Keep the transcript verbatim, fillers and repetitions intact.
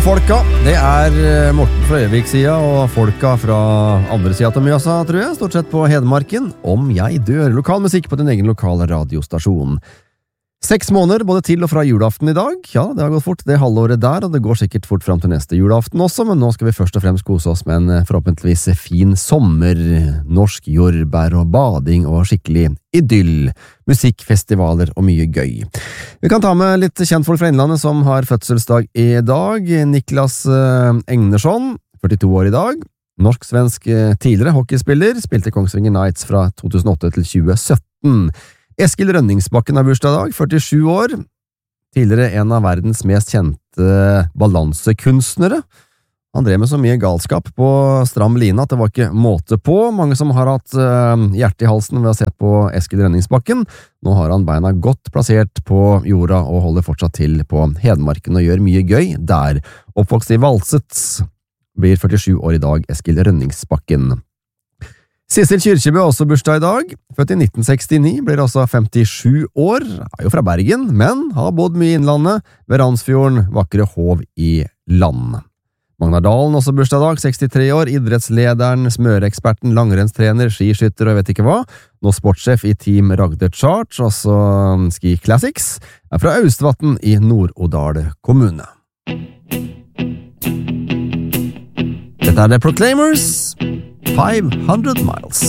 Folka, det er Morten fra Øyvik-sida og folka fra andre sida til Mjøsa, tror jeg, stort sett på Hedmarken. Om jeg dør, lokal musikk på din egen lokale radiostasjon. Seks måneder både til og fra julaften i dag. Ja, det har gått fort det halvåret der, og det går sikkert fort frem til neste julaften også, men nå skal vi først og fremst kose oss med en forhåpentligvis fin sommer, norsk jordbær og bading og skikkelig idyll, musikkfestivaler og mye gøy. Vi kan ta med litt kjentfolk fra Innlandet som har fødselsdag i dag. Niklas Egnersson, førtito år i dag. Norsk-svensk tidligere hockeyspiller, spilte Kongsvinger Knights fra to tusen og åtte til tjue sytten. Eskil Rønningsbakken har bursdag i dag, førtisju år. Tidligere en av verdens mest kjente balansekunstnere. Han drev med så mye galskap på stram line at det var ikke måte på. Mange som har hatt uh, hjerte i halsen ved å se på Eskil Rønningsbakken. Nå har han beina godt plassert på jorda og holder fortsatt til på Hedmarken og gjør mye gøy der. Oppvokst i Valset, blir førtisju år i dag, Eskil Rønningsbakken. Sissel Kyrkjebø har også bursdag i dag, født i nitten sekstini, blir altså femtisju år, er jo fra Bergen, men har bodd mye i Innlandet, ved Randsfjorden, vakre Hov i land. Magnar Dalen også bursdag i dag, sekstitre år, idrettslederen, smøreeksperten, langrennstrener, skiskytter og jeg vet ikke hva, nå sportssjef i Team Ragde Charge, altså Ski Classics, er fra Austvatn i Nord-Odal kommune. Dette er The Proclaimers, five hundred miles.